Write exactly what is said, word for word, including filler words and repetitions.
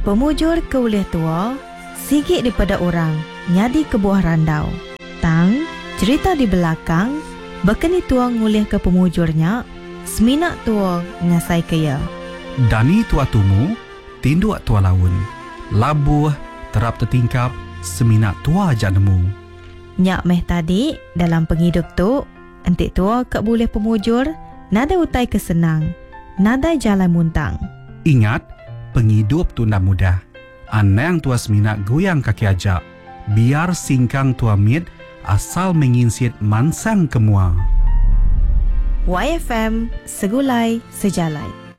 Pemujur ke ulih tua, sigit daripada orang, nyadi ke buah randau. Tang, cerita di belakang, bekeni tua ngulih ke pemujurnya, seminak tua ngasai kaya. Dani tua tumu, tindu tua laun. Labuh, terap tertingkap, seminak tua ajak nemu. Nyak meh tadi, dalam penghidup tu, entik tua kak boleh pemujur, nada utai kesenang, nada jalan muntang. Ingat, penghidup tu nak mudah. Anang tua seminak goyang kaki ajak. Biar singkang tua mit, asal menginsit mansang kemua. Y F M, segulai sejalai.